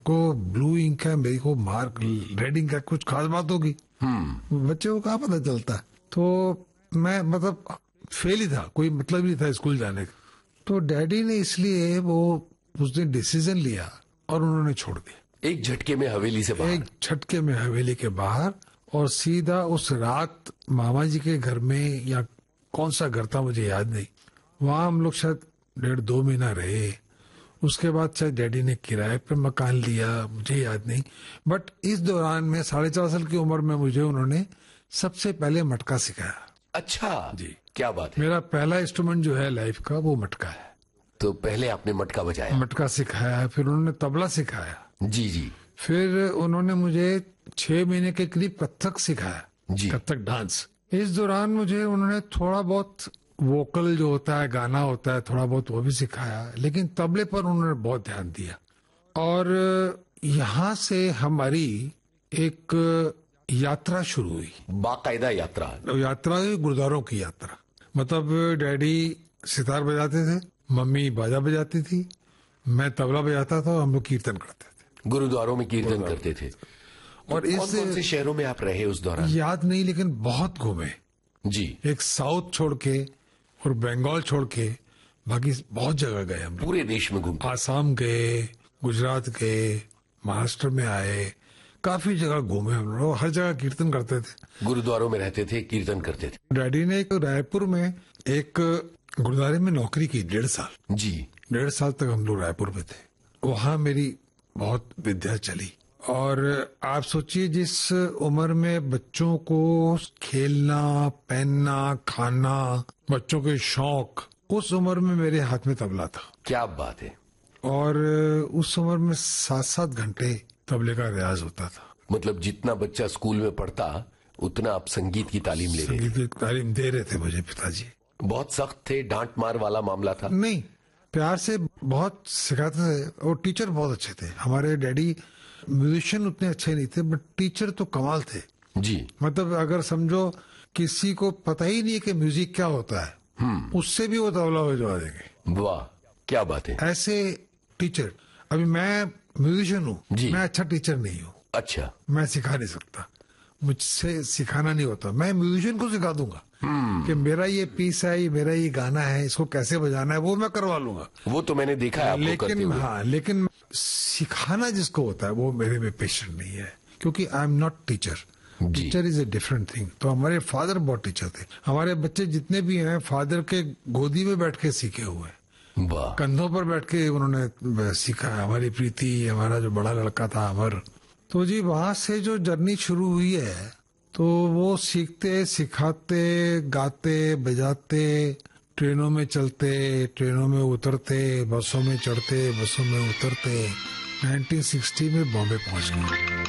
को blue ink है, मेरी को मार्क रेड इंक है, कुछ खास बात होगी? बच्चे को कहाँ पता चलता है। तो मैं मतलब फेल ही था, कोई मतलब नहीं था स्कूल जाने का। तो डैडी ने इसलिए वो उस दिन डिसीजन लिया और उन्होंने छोड़ दिया। एक झटके में हवेली से बाहर? एक झटके में हवेली के बाहर, और सीधा उस रात मामा जी के घर में, या कौन सा घर था मुझे याद नहीं, वहां हम लोग शायद 1.5-2 महीना रहे। उसके बाद शायद डैडी ने किराए पे मकान लिया, मुझे याद नहीं। बट इस दौरान में 4.5 साल की उम्र में मुझे उन्होंने सबसे पहले मटका सिखाया। अच्छा जी, क्या बात है। मेरा पहला इंस्ट्रूमेंट जो है लाइफ का वो मटका है। तो पहले आपने मटका बजाया? मटका सिखाया, फिर उन्होंने तबला सिखाया। जी जी। फिर उन्होंने मुझे 6 महीने के करीब कथक सिखाया जी। कथक डांस। इस दौरान मुझे उन्होंने थोड़ा बहुत वोकल जो होता है, गाना होता है, थोड़ा बहुत वो भी सिखाया, लेकिन तबले पर उन्होंने बहुत ध्यान दिया। और यहाँ से हमारी एक यात्रा शुरू हुई, बाकायदा यात्रा? यात्रा गुरुद्वारों की यात्रा। मतलब डैडी सितार बजाते थे, मम्मी बाजा बजाती थी, मैं तबला बजाता था, हम लोग कीर्तन करते थे। गुरुद्वारों में कीर्तन करते थे। और कौन कौन से शहरों में आप रहे उस दौरान? याद नहीं, लेकिन बहुत घूमे जी। एक साउथ छोड़ के और बंगाल छोड़ के बाकी बहुत जगह गए हम। पूरे देश में घूमे? आसाम गए, गुजरात गए, महाराष्ट्र में आए, काफी जगह घूमे हम लोग। हर जगह कीर्तन करते थे, गुरुद्वारों में रहते थे, कीर्तन करते थे। डैडी ने एक रायपुर में एक गुरुद्वारे में नौकरी की 1.5 साल। जी। 1.5 साल तक हम लोग रायपुर में थे। वहां मेरी बहुत विद्या चली। और आप सोचिए, जिस उम्र में बच्चों को खेलना, पहनना, खाना, बच्चों के शौक, उस उम्र में मेरे हाथ में तबला था। क्या बात है। और उस उम्र में 7-7 घंटे तबले का रियाज होता था। मतलब जितना बच्चा स्कूल में पढ़ता उतना आप संगीत की तालीम ले रहे थे? संगीत की तालीम दे रहे थे मुझे पिताजी। बहुत सख्त थे, डांट मार वाला मामला था? नहीं, प्यार से बहुत सिखाते थे, और टीचर बहुत अच्छे थे। हमारे डैडी म्यूजिशियन उतने अच्छे नहीं थे, बट टीचर तो कमाल थे जी। मतलब अगर समझो किसी को पता ही नहीं है कि म्यूजिक क्या होता है, उससे भी वो तबला बजवा देंगे। वाह, क्या बात है। ऐसे टीचर। अभी मैं म्यूजिशियन हूँ, मैं अच्छा टीचर नहीं हूँ। अच्छा। मैं सिखा नहीं सकता, मुझसे सिखाना नहीं होता। मैं म्यूजिशियन को सिखा दूंगा कि मेरा ये पीस है, ये मेरा ये गाना है, इसको कैसे बजाना है, वो मैं करवा लूंगा। वो तो मैंने देखा है आपको करते हुए। हाँ, लेकिन सिखाना जिसको होता है वो मेरे में पेशेंट नहीं है, क्योंकि I am not teacher. Teacher is a different thing. तो हमारे फादर बहुत टीचर थे। हमारे बच्चे जितने भी हैं फादर के गोदी में बैठ के सीखे हुए हैं, कंधों पर बैठ के उन्होंने सीखा है। हमारी प्रीति, हमारा जो बड़ा लड़का था अमर, तो जी वहां से जो जर्नी शुरू हुई है, तो वो सीखते, सिखाते, गाते, बजाते, ट्रेनों में चलते, ट्रेनों में उतरते, बसों में चढ़ते, बसों में उतरते, 1960 में बॉम्बे पहुंच गए।